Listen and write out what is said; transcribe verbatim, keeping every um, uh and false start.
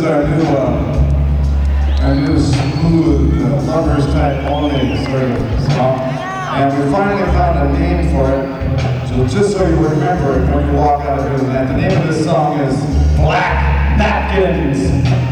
our new, uh, our new smooth, uh, lovers type only sort of song. And we finally found a name for it. So just so you remember it when you walk out of here tonight, the name of this song is Black Napkins.